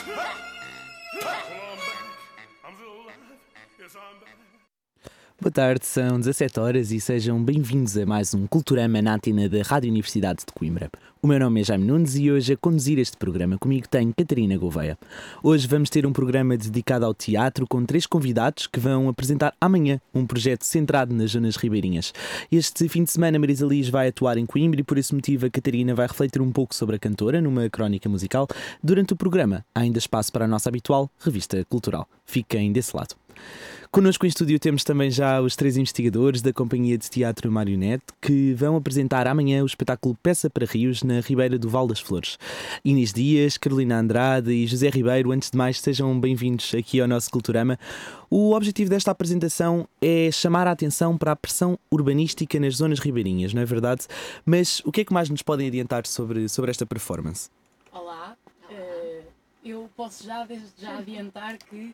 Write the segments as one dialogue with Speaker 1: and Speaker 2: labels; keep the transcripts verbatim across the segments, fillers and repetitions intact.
Speaker 1: Boa tarde, são dezassete horas e sejam bem-vindos a mais um Culturama na antena da Rádio Universidade de Coimbra. O meu nome é Jaime Nunes e hoje a conduzir este programa comigo tenho Catarina Gouveia. Hoje vamos ter um programa dedicado ao teatro com três convidados que vão apresentar amanhã um projeto centrado nas zonas ribeirinhas. Este fim de semana Marisa Liz vai atuar em Coimbra e por esse motivo a Catarina vai refletir um pouco sobre a cantora numa crónica musical. Durante o programa há ainda espaço para a nossa habitual revista cultural. Fiquem desse lado. Connosco em estúdio temos também já os três investigadores da Companhia de Teatro Marionete que vão apresentar amanhã o espetáculo Peça para Rios na Ribeira do Val das Flores. Inês Dias, Carolina Andrade e José Ribeiro, antes de mais, sejam bem-vindos aqui ao nosso Culturama. O objetivo desta apresentação é chamar a atenção para a pressão urbanística nas zonas ribeirinhas, não é verdade? Mas o que é que mais nos podem adiantar sobre, sobre esta performance?
Speaker 2: Olá, uh, eu posso já desde já adiantar que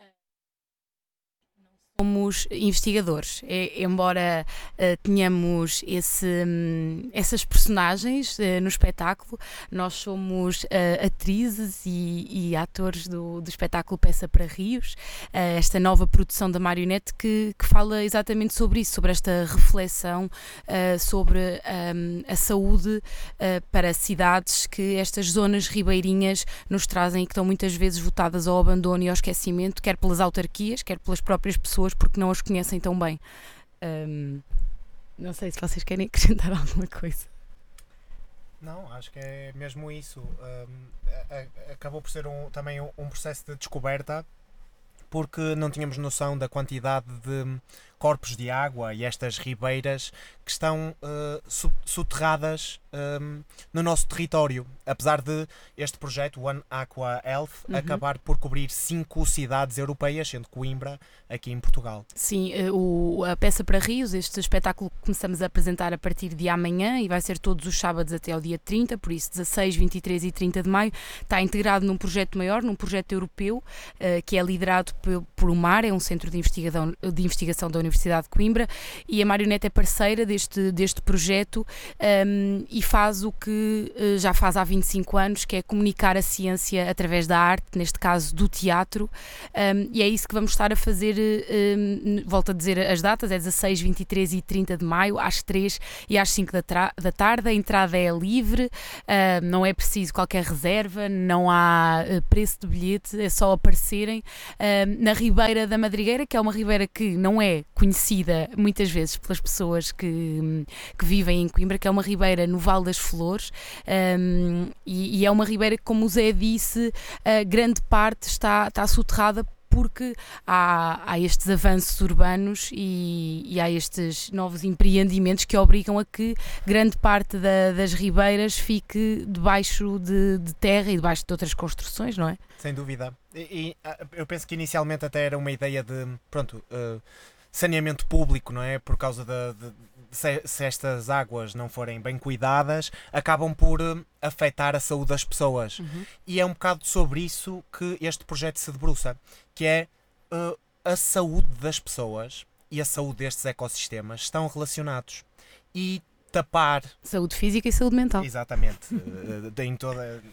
Speaker 2: somos investigadores, é, embora uh, tenhamos esse, um, essas personagens uh, no espetáculo, nós somos uh, atrizes e, e atores do, do espetáculo Peça para Rios, uh, esta nova produção da Marionete que, que fala exatamente sobre isso, sobre esta reflexão uh, sobre um, a saúde uh, para cidades que estas zonas ribeirinhas nos trazem e que estão muitas vezes votadas ao abandono e ao esquecimento, quer pelas autarquias, quer pelas próprias pessoas, porque não as conhecem tão bem. Um, não sei se vocês querem acrescentar alguma coisa.
Speaker 3: Não, acho que é mesmo isso. Um, a, a, acabou por ser um, também um, um processo de descoberta, porque não tínhamos noção da quantidade de corpos de água e estas ribeiras que estão uh, soterradas um, no nosso território, apesar de este projeto One Aqua Health uhum. acabar por cobrir cinco cidades europeias, sendo Coimbra aqui em Portugal.
Speaker 2: Sim, o, a Peça para Rios, este espetáculo que começamos a apresentar a partir de amanhã e vai ser todos os sábados até ao dia trinta, por isso dezasseis, vinte e três e trinta de maio, está integrado num projeto maior, num projeto europeu, uh, que é liderado por, por o MAR, é um centro de investigação, de investigação da Universidade de Coimbra, e a Marionete é parceira deste, deste projeto um, e faz o que uh, já faz há vinte e cinco anos, que é comunicar a ciência através da arte, neste caso do teatro, um, e é isso que vamos estar a fazer, um, volto a dizer as datas, é dezasseis, vinte e três e trinta de maio, às três e às cinco da, tra- da tarde, a entrada é livre, uh, não é preciso qualquer reserva, não há uh, preço de bilhete, é só aparecerem uh, na Ribeira da Madrigueira, que é uma ribeira que não é conhecida muitas vezes pelas pessoas que, que vivem em Coimbra, que é uma ribeira no Val das Flores, um, e, e é uma ribeira que, como o Zé disse, a grande parte está, está soterrada porque há, há estes avanços urbanos e, e há estes novos empreendimentos que obrigam a que grande parte da, das ribeiras fique debaixo de, de terra e debaixo de outras construções, não é?
Speaker 3: Sem dúvida. E, e eu penso que inicialmente até era uma ideia de, pronto, uh, saneamento público, não é? Por causa de, de se, se estas águas não forem bem cuidadas, acabam por uh, afetar a saúde das pessoas. Uhum. E é um bocado sobre isso que este projeto se debruça, que é uh, a saúde das pessoas e a saúde destes ecossistemas estão relacionados. E tapar...
Speaker 2: Saúde física e saúde mental.
Speaker 3: Exatamente. uh, em toda...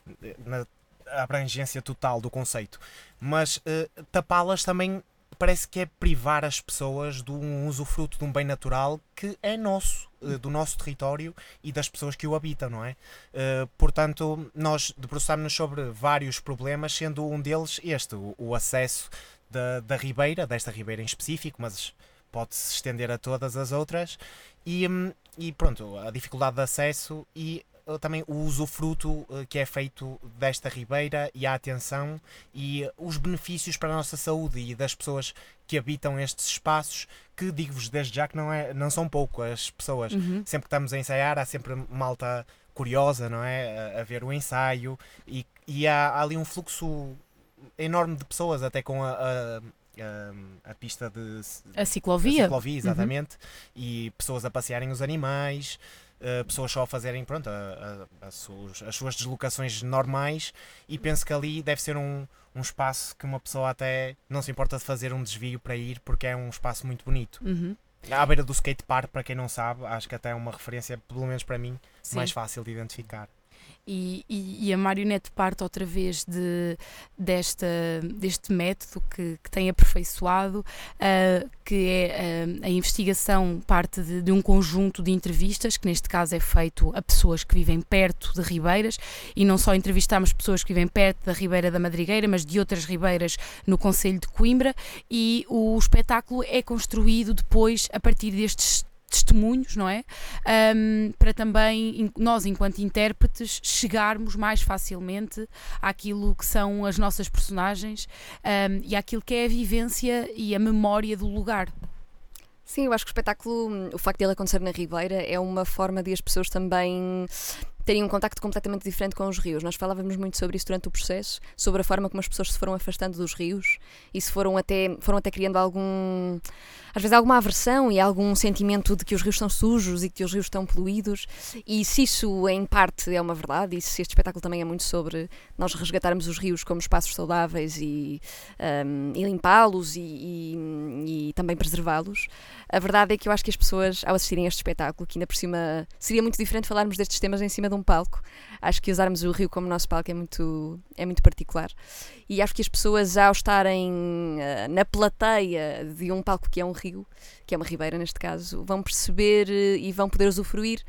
Speaker 3: na abrangência total do conceito. Mas uh, tapá-las também parece que é privar as pessoas de um usufruto de um bem natural que é nosso, do nosso território e das pessoas que o habitam, não é? Uh, portanto, nós debruçámos-nos sobre vários problemas, sendo um deles este, o, o acesso da, da ribeira, desta ribeira em específico, mas pode-se estender a todas as outras, e, e pronto, a dificuldade de acesso e também o usufruto uh, que é feito desta ribeira e a atenção e uh, os benefícios para a nossa saúde e das pessoas que habitam estes espaços, que digo-vos desde já que não, é, não são pouco as pessoas. Uhum. Sempre que estamos a ensaiar há sempre malta curiosa, não é? A, a ver o ensaio e, e há, há ali um fluxo enorme de pessoas, até com a, a A, a pista de...
Speaker 2: A ciclovia.
Speaker 3: A ciclovia, exatamente. Uhum. E pessoas a passearem os animais, uh, pessoas só a fazerem, pronto, a, a, a suas, as suas deslocações normais, e penso que ali deve ser um, um espaço que uma pessoa até não se importa de fazer um desvio para ir, porque é um espaço muito bonito.
Speaker 2: Uhum.
Speaker 3: À beira do skate park, para quem não sabe, acho que até é uma referência, pelo menos para mim, Sim. mais fácil de identificar.
Speaker 2: E, e, e a marionete parte outra vez de, desta, deste método que, que tem aperfeiçoado, uh, que é uh, a investigação parte de, de um conjunto de entrevistas, que neste caso é feito a pessoas que vivem perto de ribeiras, e não só entrevistamos pessoas que vivem perto da Ribeira da Madrigueira, mas de outras ribeiras no concelho de Coimbra, e o espetáculo é construído depois a partir destes testemunhos, não é? Um, para também nós, enquanto intérpretes, chegarmos mais facilmente àquilo que são as nossas personagens, um, e àquilo que é a vivência e a memória do lugar.
Speaker 4: Sim, eu acho que o espetáculo, o facto de ele acontecer na Ribeira, é uma forma de as pessoas também terem um contacto completamente diferente com os rios. Nós falávamos muito sobre isso durante o processo, sobre a forma como as pessoas se foram afastando dos rios e se foram até, foram até criando algum, às vezes alguma aversão e algum sentimento de que os rios são sujos e que os rios estão poluídos, e se isso em parte é uma verdade, e se este espetáculo também é muito sobre nós resgatarmos os rios como espaços saudáveis e, um, e limpá-los e, e, e também preservá-los, a verdade é que eu acho que as pessoas, ao assistirem a este espetáculo, que ainda por cima seria muito diferente falarmos destes temas em cima de um palco, acho que usarmos o rio como nosso palco é muito, é muito particular, e acho que as pessoas, ao estarem uh, na plateia de um palco que é um rio, que é uma ribeira neste caso, vão perceber uh, e vão poder usufruir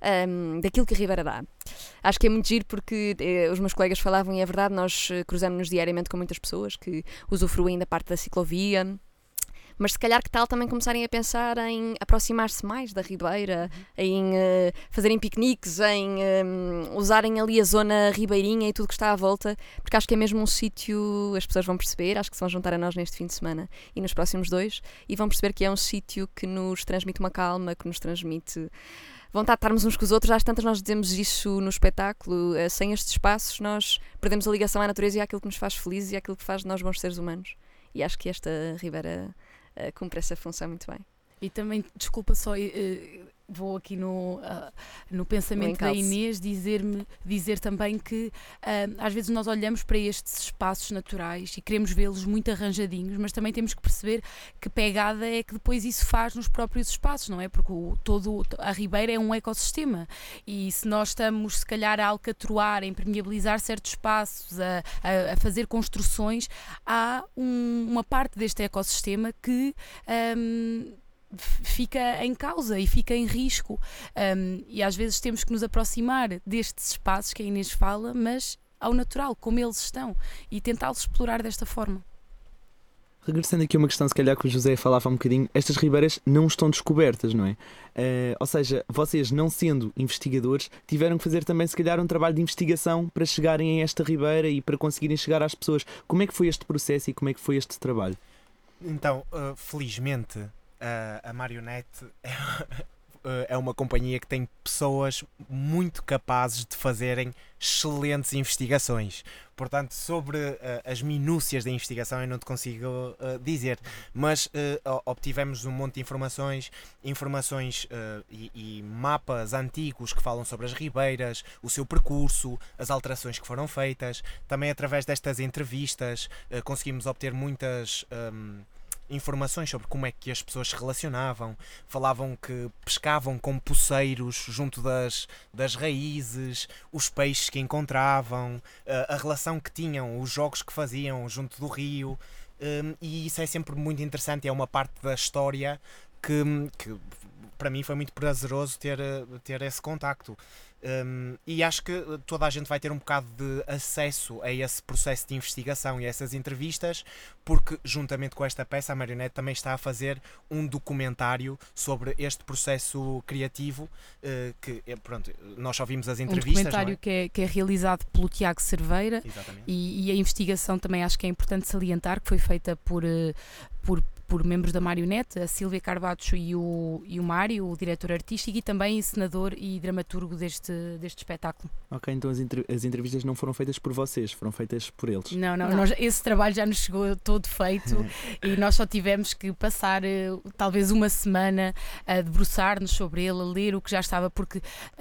Speaker 4: um, daquilo que a ribeira dá. Acho que é muito giro porque eh, os meus colegas falavam, e é verdade, nós uh, cruzamos-nos diariamente com muitas pessoas que usufruem da parte da ciclovia, mas se calhar que tal também começarem a pensar em aproximar-se mais da ribeira, uhum. em uh, fazerem piqueniques, em um, usarem ali a zona ribeirinha e tudo que está à volta, porque acho que é mesmo um sítio, as pessoas vão perceber, acho que se vão juntar a nós neste fim de semana e nos próximos dois, e vão perceber que é um sítio que nos transmite uma calma, que nos transmite vontade de estarmos uns com os outros. Às tantas nós dizemos isso no espetáculo, uh, sem estes espaços nós perdemos a ligação à natureza e àquilo que nos faz felizes e àquilo que faz de nós bons seres humanos, e acho que esta ribeira Uh, cumpre essa função muito bem.
Speaker 2: E também, desculpa só, uh, vou aqui no, uh, no pensamento da Inês dizer-me, dizer também que uh, às vezes nós olhamos para estes espaços naturais e queremos vê-los muito arranjadinhos, mas também temos que perceber que pegada é que depois isso faz nos próprios espaços, não é? Porque o, todo, a ribeira é um ecossistema, e se nós estamos se calhar a alcatroar, a impermeabilizar certos espaços, a, a, a fazer construções, há um, uma parte deste ecossistema que um, fica em causa e fica em risco, um, e às vezes temos que nos aproximar destes espaços que a Inês fala, mas ao natural, como eles estão, e tentá-los explorar desta forma.
Speaker 1: Regressando aqui a uma questão, se calhar que o José falava um bocadinho, estas ribeiras não estão descobertas, não é? Uh, ou seja, vocês, não sendo investigadores, tiveram que fazer também, se calhar, um trabalho de investigação para chegarem a esta ribeira e para conseguirem chegar às pessoas. Como é que foi este processo e como é que foi este trabalho?
Speaker 3: Então, uh, felizmente, Uh, a Marionete é, uh, é uma companhia que tem pessoas muito capazes de fazerem excelentes investigações. Portanto, sobre uh, as minúcias da investigação eu não te consigo uh, dizer, mas uh, obtivemos um monte de informações, informações uh, e, e mapas antigos que falam sobre as ribeiras, o seu percurso, as alterações que foram feitas. Também através destas entrevistas uh, conseguimos obter muitas Um, informações sobre como é que as pessoas se relacionavam. Falavam que pescavam com poceiros junto das, das raízes, os peixes que encontravam, a, a relação que tinham, os jogos que faziam junto do rio, um, e isso é sempre muito interessante, é uma parte da história que, que para mim foi muito prazeroso ter, ter esse contacto. Um, e acho que toda a gente vai ter um bocado de acesso a esse processo de investigação e a essas entrevistas, porque juntamente com esta peça a Marionete também está a fazer um documentário sobre este processo criativo, uh, que pronto, nós só vimos as entrevistas.
Speaker 2: Um documentário, não é? que, é, que é realizado pelo Tiago Cerveira. e, e a investigação também acho que é importante salientar que foi feita por, por por membros da Marionete, a Sílvia Carbacho e o, e o Mário, o diretor artístico, e também encenador e dramaturgo deste, deste espetáculo.
Speaker 1: Ok, então as, entre, as entrevistas não foram feitas por vocês, foram feitas por eles.
Speaker 2: Não, não, não. Nós, esse trabalho já nos chegou todo feito e nós só tivemos que passar uh, talvez uma semana a debruçar-nos sobre ele, a ler o que já estava, porque uh,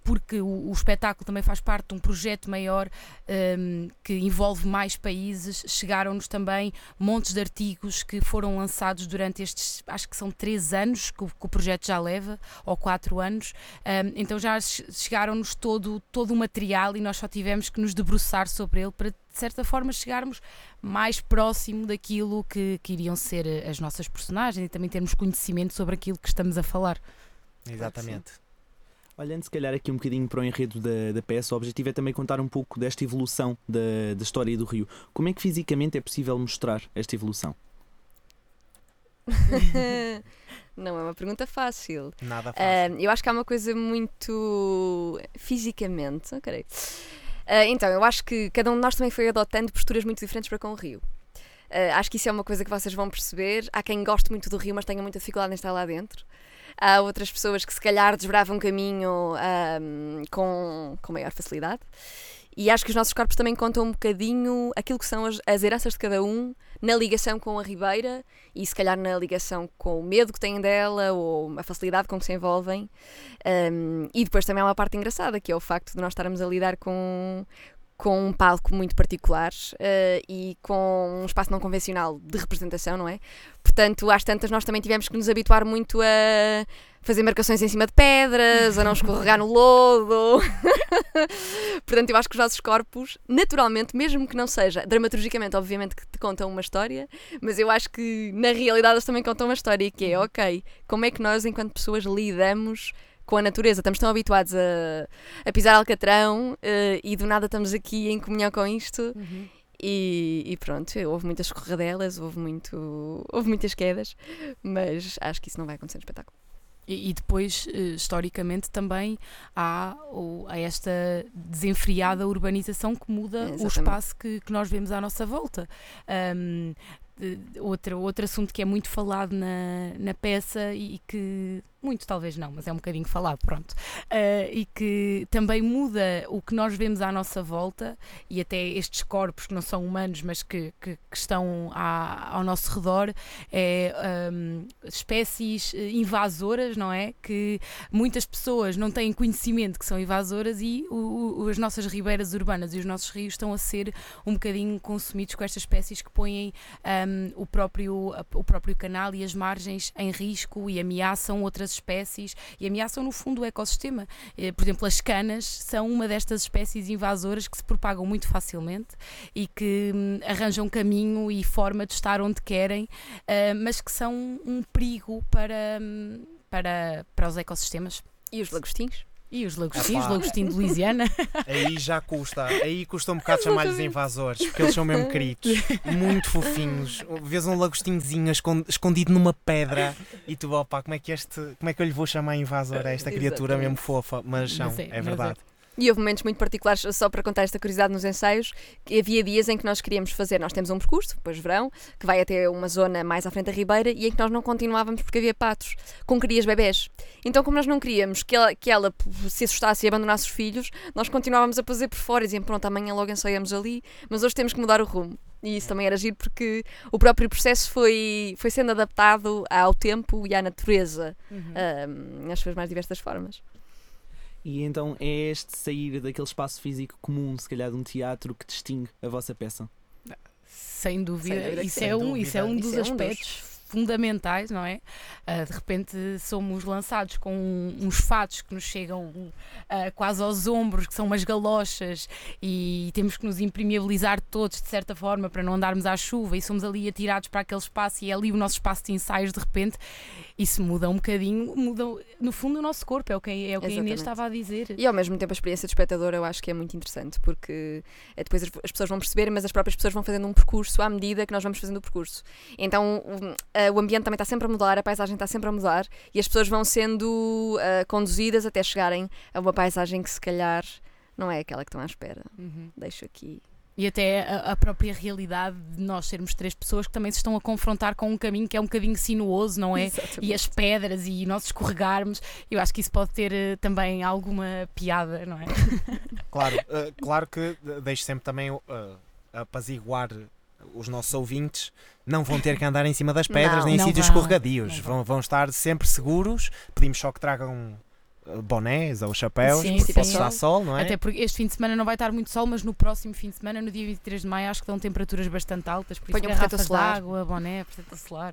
Speaker 2: porque o, o espetáculo também faz parte de um projeto maior um, que envolve mais países. Chegaram-nos também montes de artigos que foram lançados durante estes, acho que são três anos que o, que o projeto já leva, ou quatro anos, um, então já chegaram-nos todo, todo o material e nós só tivemos que nos debruçar sobre ele para, de certa forma, chegarmos mais próximo daquilo que, que iriam ser as nossas personagens e também termos conhecimento sobre aquilo que estamos a falar.
Speaker 3: Exatamente.
Speaker 1: Olhando se calhar aqui um bocadinho para o enredo da, da peça, o objetivo é também contar um pouco desta evolução da, da história do Rio. Como é que fisicamente é possível mostrar esta evolução?
Speaker 4: Não é uma pergunta fácil.
Speaker 3: Nada fácil.
Speaker 4: Uh, eu acho que há uma coisa muito fisicamente. Okay. Uh, então, eu acho que cada um de nós também foi adotando posturas muito diferentes para com o Rio. Uh, acho que isso é uma coisa que vocês vão perceber. Há quem goste muito do Rio, mas tenha muita dificuldade em estar lá dentro. Há outras pessoas que se calhar desbravam um caminho um, com, com maior facilidade. E acho que os nossos corpos também contam um bocadinho aquilo que são as, as heranças de cada um na ligação com a Ribeira e se calhar na ligação com o medo que têm dela ou a facilidade com que se envolvem. Um, e depois também há uma parte engraçada, que é o facto de nós estarmos a lidar com, com um palco muito particular uh, e com um espaço não convencional de representação, não é? Portanto, às tantas nós também tivemos que nos habituar muito a fazer marcações em cima de pedras, a não escorregar no lodo. Portanto, eu acho que os nossos corpos, naturalmente, mesmo que não seja dramaturgicamente, obviamente que te contam uma história, mas eu acho que na realidade eles também contam uma história, que é, ok, como é que nós, enquanto pessoas, lidamos com a natureza? Estamos tão habituados a, a pisar alcatrão uh, e do nada estamos aqui em comunhão com isto.
Speaker 2: Uhum.
Speaker 4: E, e pronto, houve muitas escorregadelas, houve, muito, houve muitas quedas, mas acho que isso não vai acontecer no espetáculo.
Speaker 2: E, e depois, historicamente, também há, ou, há esta desenfreada urbanização que muda
Speaker 4: Exatamente.
Speaker 2: o espaço que, que nós vemos à nossa volta. Um, outro, outro assunto que é muito falado na, na peça e, e que... Muito talvez não, mas é um bocadinho falado, pronto. Uh, e que também muda o que nós vemos à nossa volta e até estes corpos que não são humanos, mas que, que, que estão à, ao nosso redor, é um, espécies invasoras, não é? Que muitas pessoas não têm conhecimento que são invasoras e o, o, as nossas ribeiras urbanas e os nossos rios estão a ser um bocadinho consumidos com estas espécies que põem um, o, próprio, o próprio canal e as margens em risco e ameaçam outras espécies e ameaçam no fundo o ecossistema. Por exemplo, as canas são uma destas espécies invasoras que se propagam muito facilmente e que hum, arranjam caminho e forma de estar onde querem, uh, mas que são um perigo para, hum, para, para os ecossistemas.
Speaker 4: E os lagostinhos?
Speaker 2: E os lagostinhos, lagostinho de Louisiana.
Speaker 3: Aí já custa, aí custa um bocado chamar-lhes invasores, porque eles são mesmo queridos, muito fofinhos. Vês um lagostinhozinho escondido numa pedra e tu, opa, como é que este, como é que eu lhe vou chamar invasor a esta criatura mesmo fofa? Mas são, é, é verdade.
Speaker 4: E houve momentos muito particulares, só para contar esta curiosidade nos ensaios, que havia dias em que nós queríamos fazer, nós temos um percurso, depois verão, que vai até uma zona mais à frente da ribeira e em que nós não continuávamos porque havia patos com crias bebés. Então, como nós não queríamos que ela, que ela se assustasse e abandonasse os filhos, nós continuávamos a fazer por fora e diziam, pronto, amanhã logo ensaiamos ali, mas hoje temos que mudar o rumo. E isso também era giro porque o próprio processo foi, foi sendo adaptado ao tempo e à natureza, uhum. um, nas suas mais diversas formas.
Speaker 1: E então é este sair daquele espaço físico comum, se calhar de um teatro, que distingue a vossa peça?
Speaker 2: Sem dúvida,
Speaker 4: Sem dúvida,
Speaker 2: isso,
Speaker 4: sem
Speaker 2: é um,
Speaker 4: dúvida.
Speaker 2: isso é um
Speaker 4: Isso
Speaker 2: dos
Speaker 4: é um
Speaker 2: aspectos
Speaker 4: dos...
Speaker 2: fundamentais, não é? Uh, de repente somos lançados com uns fatos que nos chegam uh, quase aos ombros, que são umas galochas, e temos que nos impermeabilizar todos de certa forma para não andarmos à chuva, e somos ali atirados para aquele espaço e é ali o nosso espaço de ensaios. De repente isso muda um bocadinho, muda no fundo o nosso corpo, é o que, é o que a Inês estava a dizer.
Speaker 4: E ao mesmo tempo a experiência de espectador eu acho que é muito interessante, porque é, depois as, as pessoas vão perceber, mas as próprias pessoas vão fazendo um percurso à medida que nós vamos fazendo o percurso. Então o, o ambiente também está sempre a mudar, a paisagem está sempre a mudar e as pessoas vão sendo uh, conduzidas até chegarem a uma paisagem que se calhar não é aquela que estão à espera.
Speaker 2: Uhum.
Speaker 4: Deixo aqui.
Speaker 2: E até a, a própria realidade de nós sermos três pessoas que também se estão a confrontar com um caminho que é um bocadinho sinuoso, não é?
Speaker 4: Exatamente.
Speaker 2: E as pedras e nós escorregarmos, eu acho que isso pode ter uh, também alguma piada, não é?
Speaker 3: Claro, uh, claro que deixo sempre também uh, apaziguar os nossos ouvintes, não vão ter que andar em cima das pedras
Speaker 4: não,
Speaker 3: nem em
Speaker 2: não
Speaker 3: sítios
Speaker 2: vão,
Speaker 3: escorregadios, vão, vão estar sempre seguros. Pedimos só que tragam bonés ou chapéus,
Speaker 2: Sim,
Speaker 3: porque
Speaker 2: sim.
Speaker 3: possa estar sol, não é?
Speaker 2: Até porque este fim de semana não vai estar muito sol, mas no próximo fim de semana, no dia vinte e três de maio, acho que dão temperaturas bastante altas, por isso
Speaker 4: Ponham protetor
Speaker 2: garrafas de
Speaker 4: solar.
Speaker 2: água, boné, protetor solar.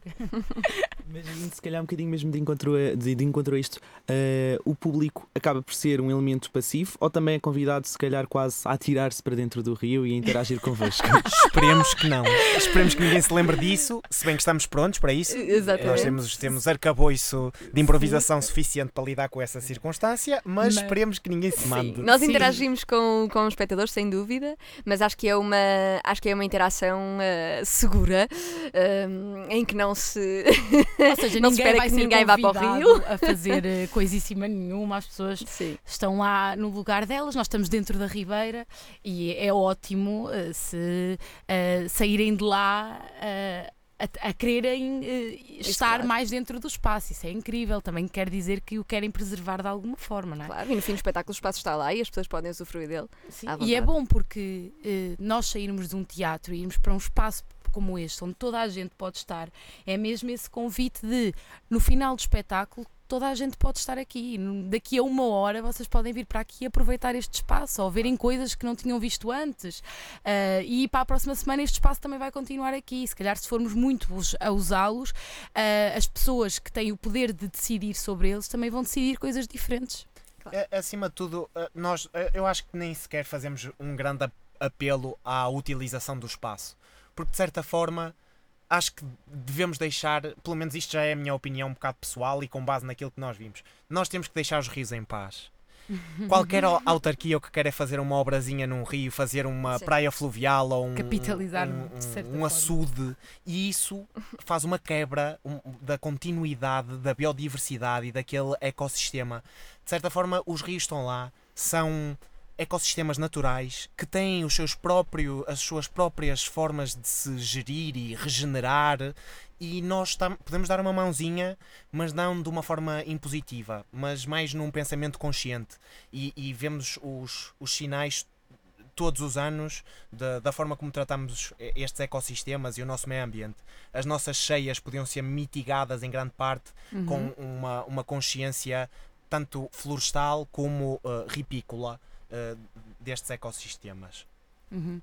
Speaker 1: Mas indo se calhar um bocadinho mesmo de encontro a, de, de encontro a isto, eh, o público acaba por ser um elemento passivo ou também é convidado se calhar quase a atirar-se para dentro do rio e a interagir convosco?
Speaker 3: Esperemos que não. Esperemos que ninguém se lembre disso, se bem que estamos prontos para isso.
Speaker 4: Exatamente.
Speaker 3: Nós temos, temos arcabouço de improvisação suficiente para lidar com essa circunstância, mas,
Speaker 2: Mas-
Speaker 3: esperemos que ninguém se
Speaker 4: Sim,
Speaker 3: mande.
Speaker 4: nós
Speaker 2: Sim.
Speaker 4: interagimos com, com os espectadores, sem dúvida, mas acho que é uma, acho que é uma interação eh, segura, eh, em que não se.
Speaker 2: Ou seja,
Speaker 4: Não se
Speaker 2: ninguém
Speaker 4: espera
Speaker 2: vai
Speaker 4: que
Speaker 2: ser
Speaker 4: ninguém vá para o
Speaker 2: convidado
Speaker 4: rio.
Speaker 2: a fazer eh, coisíssima nenhuma, as pessoas
Speaker 4: Sim.
Speaker 2: estão lá no lugar delas, nós estamos dentro da ribeira e é ótimo eh, se eh, saírem de lá eh, a, a quererem eh, estar
Speaker 4: claro.
Speaker 2: mais dentro do espaço. Isso é incrível, também quer dizer que o querem preservar de alguma forma, não é?
Speaker 4: Claro, e no fim do espetáculo o espaço está lá e as pessoas podem usufruir dele.
Speaker 2: Sim,
Speaker 4: à
Speaker 2: e é
Speaker 4: vontade.
Speaker 2: bom porque eh, nós sairmos de um teatro e irmos para um espaço como este, onde toda a gente pode estar, é mesmo esse convite de, no final do espetáculo, toda a gente pode estar aqui. No- Daqui a uma hora vocês podem vir para aqui e aproveitar este espaço, ou verem coisas que não tinham visto antes. Ah, e para a próxima semana este espaço também vai continuar aqui. Se calhar, se formos muito us- a usá-los, ah, as pessoas que têm o poder de decidir sobre eles também vão decidir coisas diferentes.
Speaker 3: A- Acima de tudo, eh, nós, eh, eu acho que nem sequer fazemos um grande ap- apelo à utilização do espaço. Porque, de certa forma, acho que devemos deixar, pelo menos isto já é a minha opinião um bocado pessoal e com base naquilo que nós vimos, nós temos que deixar os rios em paz. Qualquer au- autarquia o que quer é fazer uma obrazinha num rio, fazer uma
Speaker 4: Sim.
Speaker 3: praia fluvial ou um,
Speaker 2: Capitalizar,
Speaker 3: um,
Speaker 2: de certa
Speaker 3: um, um
Speaker 2: forma.
Speaker 3: açude, e isso faz uma quebra um, da continuidade, da biodiversidade e daquele ecossistema. De certa forma, os rios estão lá, são ecossistemas naturais que têm os seus próprios, as suas próprias formas de se gerir e regenerar, e nós tam- podemos dar uma mãozinha, mas não de uma forma impositiva, mas mais num pensamento consciente, e, e vemos os, os sinais todos os anos da, da forma como tratamos estes ecossistemas e o nosso meio ambiente. As nossas cheias podiam ser mitigadas em grande parte
Speaker 2: Uhum.
Speaker 3: com uma, uma consciência tanto florestal como uh, ripícola uh, destes ecossistemas.
Speaker 2: Uhum.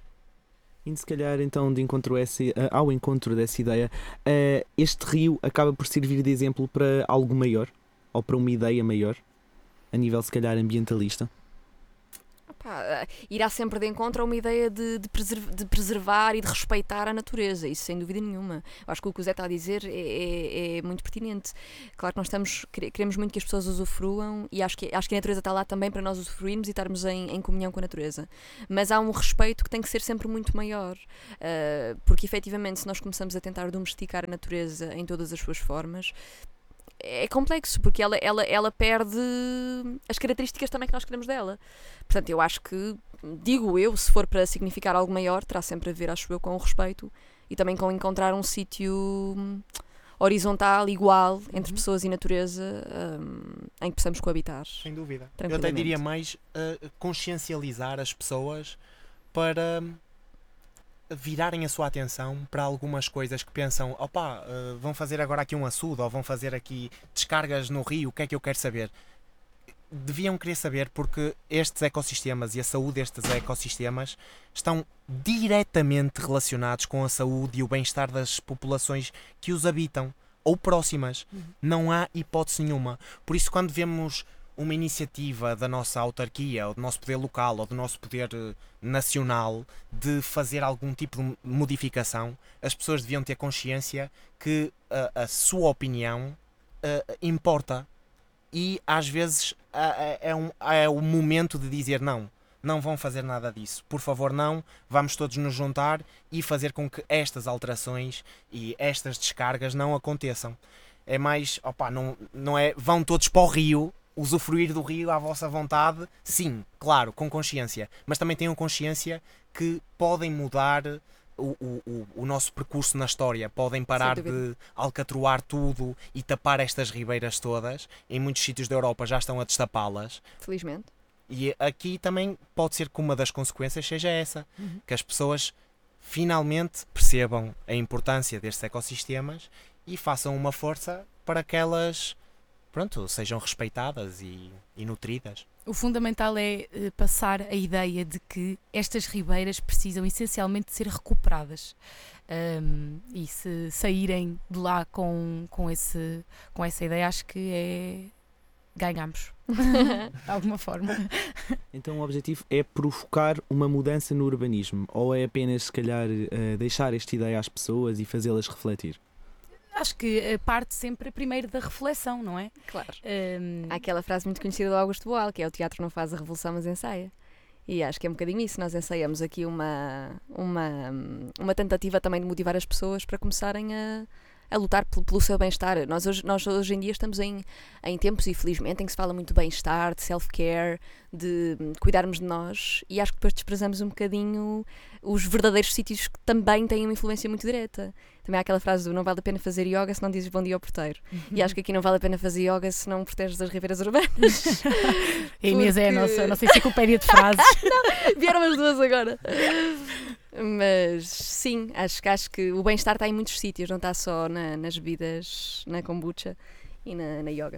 Speaker 1: Indo se calhar então de encontro a essa, a- ao encontro dessa ideia, eh, este rio acaba por servir de exemplo para algo maior ou para uma ideia maior, a nível se calhar ambientalista.
Speaker 4: Pá, eh, irá sempre de encontro a uma ideia de, de, preserv- de preservar e de respeitar a natureza, isso sem dúvida nenhuma. Eu acho que o que o Zé está a dizer é, é- é muito pertinente. Claro que nós estamos, quere- queremos muito que as pessoas usufruam e acho que, acho que a natureza está lá também para nós usufruirmos e estarmos em, em comunhão com a natureza. Mas há um respeito que tem que ser sempre muito maior, eh, porque efetivamente se nós começamos a tentar domesticar a natureza em todas as suas formas, é complexo, porque ela, ela, ela perde as características também que nós queremos dela. Portanto, eu acho que, digo eu, se for para significar algo maior, terá sempre a ver, acho eu, com o respeito e também com encontrar um sítio hum, horizontal, igual, entre
Speaker 3: Uhum.
Speaker 4: pessoas e natureza, hum, em que possamos coabitar.
Speaker 3: Sem dúvida. Eu até
Speaker 4: Tranquilamente.
Speaker 3: diria mais uh, consciencializar as pessoas para virarem a sua atenção para algumas coisas que pensam, opá, uh, vão fazer agora aqui um açude ou vão fazer aqui descargas no rio, o que é que eu quero saber? Deviam querer saber porque estes ecossistemas e a saúde destes ecossistemas estão diretamente relacionados com a saúde e o bem-estar das populações que os habitam ou próximas.
Speaker 2: Uhum.
Speaker 3: Não há hipótese nenhuma. Por isso, quando vemos uma iniciativa da nossa autarquia, ou do nosso poder local, ou do nosso poder eh, nacional, de fazer algum tipo de modificação, as pessoas deviam ter consciência que a, a sua opinião eh, importa. E às vezes é, é, um, é o momento de dizer não, não vão fazer nada disso. Por favor, não, vamos todos nos juntar e fazer com que estas alterações e estas descargas não aconteçam. É mais, opá, não, não é, vão todos para o rio, usufruir do rio à vossa vontade, sim, claro, com consciência, mas também tenham consciência que podem mudar o, o, o, o nosso percurso na história, podem parar
Speaker 4: Sem dúvida.
Speaker 3: de alcatroar tudo e tapar estas ribeiras todas. Em muitos sítios da Europa já estão a destapá-las.
Speaker 4: Felizmente.
Speaker 3: E aqui também pode ser que uma das consequências seja essa,
Speaker 2: Uhum.
Speaker 3: que as pessoas finalmente percebam a importância destes ecossistemas e façam uma força para que elas pronto, sejam respeitadas e, e nutridas.
Speaker 2: O fundamental é uh, passar a ideia de que estas ribeiras precisam essencialmente de ser recuperadas. Um, e se saírem de lá com, com, esse, com essa ideia, acho que é... ganhamos. De alguma forma.
Speaker 1: Então o objetivo é provocar uma mudança no urbanismo? Ou é apenas, se calhar, uh, deixar esta ideia às pessoas e fazê-las refletir?
Speaker 2: Acho que parte sempre primeiro da reflexão, não é?
Speaker 4: Claro.
Speaker 2: Um...
Speaker 4: Há aquela frase muito conhecida do Augusto Boal, que é: o teatro não faz a revolução, mas ensaia. E acho que é um bocadinho isso. Nós ensaiamos aqui uma, uma, uma tentativa também de motivar as pessoas para começarem a, a lutar pelo, pelo seu bem-estar. Nós hoje, nós hoje em dia estamos em, em tempos, infelizmente, em que se fala muito de bem-estar, de self-care, de cuidarmos de nós, e acho que depois desprezamos um bocadinho os verdadeiros sítios que também têm uma influência muito direta. Também há aquela frase do: não vale a pena fazer yoga se não dizes bom dia ao porteiro. Uhum. E acho que aqui não vale a pena fazer yoga se não proteges as ribeiras urbanas.
Speaker 2: A Inês é a nossa, a nossa enciclopédia de frases.
Speaker 4: Não, vieram as duas agora. Mas sim, acho, acho que o bem-estar está em muitos sítios, não está só na, nas bebidas, na kombucha e na, na yoga.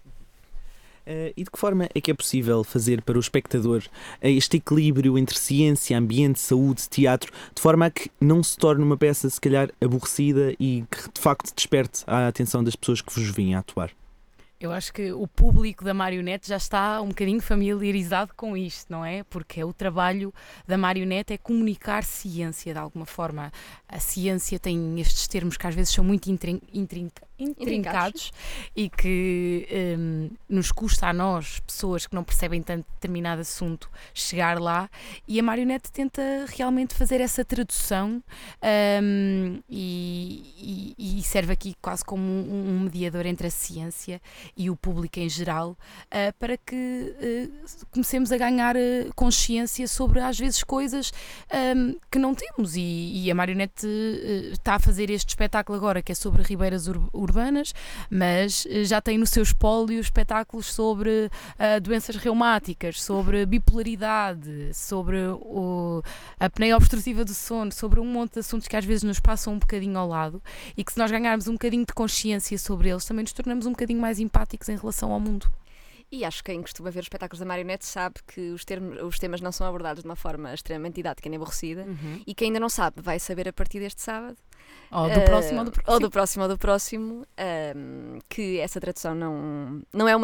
Speaker 1: Uh, e de que forma é que é possível fazer para o espectador este equilíbrio entre ciência, ambiente, saúde, teatro, de forma a que não se torne uma peça, se calhar, aborrecida e que de facto desperte a atenção das pessoas que vos vêm a atuar?
Speaker 2: Eu acho que o público da marionete já está um bocadinho familiarizado com isto, não é? Porque o trabalho da marionete é comunicar ciência de alguma forma. A ciência tem estes termos que às vezes são muito intrin- intrinca- intrincados e que um, nos custa a nós, pessoas que não percebem tanto determinado assunto, chegar lá, e a marionete tenta realmente fazer essa tradução um, e, e, e serve aqui quase como um, um mediador entre a ciência e o público em geral, uh, para que uh, comecemos a ganhar uh, consciência sobre, às vezes, coisas um, que não temos, e, e a marionete uh, está a fazer este espetáculo agora, que é sobre ribeiras ur- urbanas, mas uh, já tem no seu espólio espetáculos sobre uh, doenças reumáticas, sobre bipolaridade, sobre o, a apneia obstrutiva do sono, sobre um monte de assuntos que às vezes nos passam um bocadinho ao lado, e que se nós ganharmos um bocadinho de consciência sobre eles, também nos tornamos um bocadinho mais empáticos em relação ao mundo.
Speaker 4: E acho que quem costuma ver os espetáculos da marionete sabe que os, termos, os temas não são abordados de uma forma extremamente didática nem aborrecida, uhum. E quem ainda não sabe vai saber a partir deste sábado.
Speaker 2: Ou do
Speaker 4: uh,
Speaker 2: próximo ou do próximo.
Speaker 4: Ou do próximo ou do próximo, um, que essa tradução não, não é uma